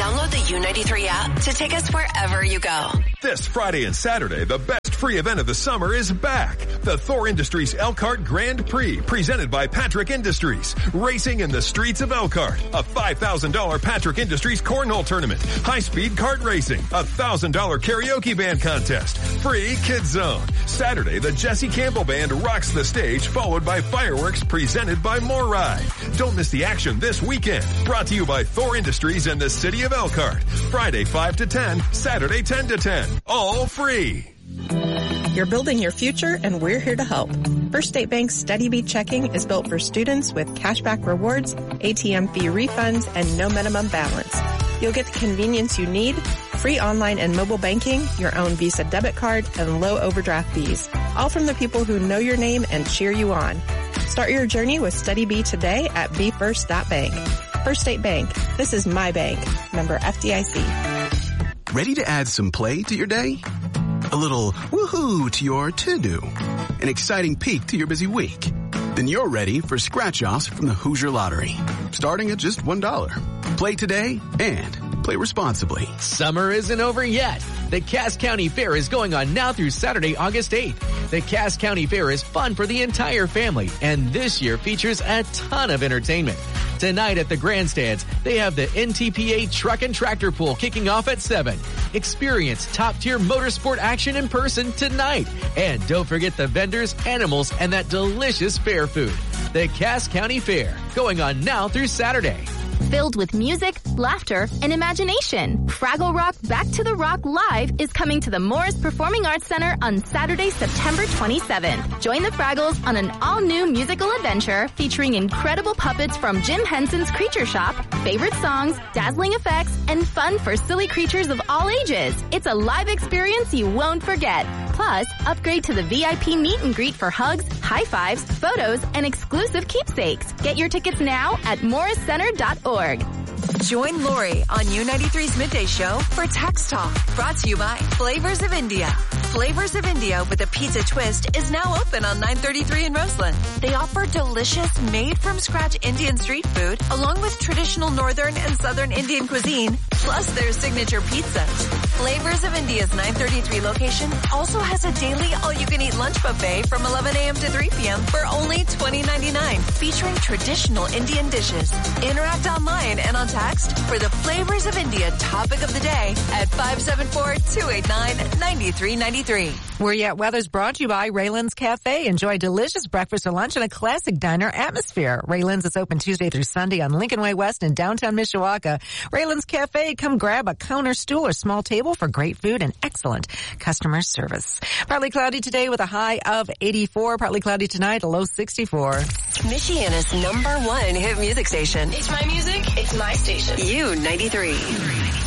Download the U93 app to take us wherever you go. This Friday and Saturday, the best free event of the summer is back. The Thor Industries Elkhart Grand Prix, presented by Patrick Industries. Racing in the streets of Elkhart. A $5,000 Patrick Industries cornhole tournament. High-speed kart racing. A $1,000 karaoke band contest. Free Kids Zone. Saturday, the Jesse Campbell Band rocks the stage, followed by fireworks presented by MoreRide. Don't miss the action this weekend. Brought to you by Thor Industries and the City of Elkhart. Friday 5 to 10, Saturday 10 to 10. All free. You're building your future, and we're here to help. First State Bank's Steady Beat Checking is built for students with cashback rewards, ATM fee refunds, and no minimum balance. You'll get the convenience you need, free online and mobile banking, your own Visa debit card, and low overdraft fees. All from the people who know your name and cheer you on. Start your journey with Steady B today at BeFirst.bank. First State Bank. This is my bank. Member FDIC. Ready to add some play to your day? A little woohoo to your to-do. An exciting peek to your busy week. Then you're ready for scratch-offs from the Hoosier Lottery. Starting at just $1. Play today and play responsibly. Summer isn't over yet. The Cass County Fair is going on now through Saturday, August 8th. The Cass County Fair is fun for the entire family, and this year features a ton of entertainment. Tonight at the grandstands, they have the NTPA Truck and Tractor Pool kicking off at 7. Experience top-tier motorsport action in person tonight. And don't forget the vendors, animals, and that delicious fair food. The Cass County Fair, going on now through Saturday. Filled with music, laughter, and imagination, Fraggle Rock Back to the Rock Live is coming to the Morris Performing Arts Center on Saturday, September 27th. Join the Fraggles on an all-new musical adventure featuring incredible puppets from Jim Henson's Creature Shop, favorite songs, dazzling effects, and fun for silly creatures of all ages. It's a live experience you won't forget. Plus, upgrade to the VIP meet and greet for hugs, high fives, photos, and exclusive keepsakes. Get your tickets now at morriscenter.org. Join Lori on U93's Midday Show for Tax Talk, brought to you by Flavors of India. Flavors of India with a pizza twist is now open on 933 in Roseland. They offer delicious, made-from-scratch Indian street food, along with traditional northern and southern Indian cuisine, plus their signature pizza. Flavors of India's 933 location also has a daily all-you-can-eat lunch buffet from 11 a.m. to 3 p.m. for only $20.99, featuring traditional Indian dishes. Interact online and on text for the Flavors of India topic of the day at 574-289-9393. Where You At Weather's brought to you by Raylan's Cafe. Enjoy delicious breakfast or lunch in a classic diner atmosphere. Raylan's is open Tuesday through Sunday on Lincoln Way West in downtown Mishawaka. Raylan's Cafe, come grab a counter stool or small table for great food and excellent customer service. Partly cloudy today with a high of 84. Partly cloudy tonight, a low 64. Michiana's #1 hit music station. It's my music. It's my station. U93.